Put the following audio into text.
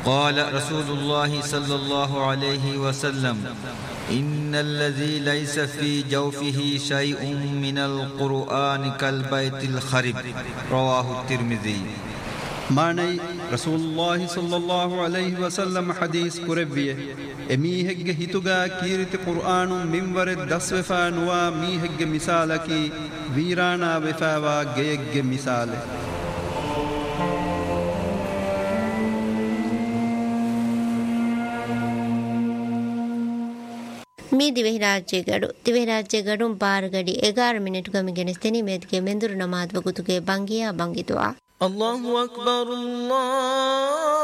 قال رسول الله صلى الله عليه وسلم إن الذي ليس في جوفه شيء من القرآن كالبيت الخرب رواه الترمذي. ماني رسول الله صلى الله عليه وسلم حديث كربيه اميهج هيتوغا كيرت قرآن منور دسوفا نوا ميهج مثالكي ويرانا وفاوا گيج مثال. ಮೀ ದಿವೆರಾಜ್ಯಗಡು ಬಾರ್ಗಡಿ 11 ಮಿನಿಟ್ ಗಮಿಗೆನೆ ಸ್ತೆನಿ ಮೇದ್ಗೆ ಮೆಂದುರು ನಮಾದ್ವ ಗುತುಗೆ ಬಂಗಿಯಾ ಬಂಗಿದುವಾ الله أكبر الله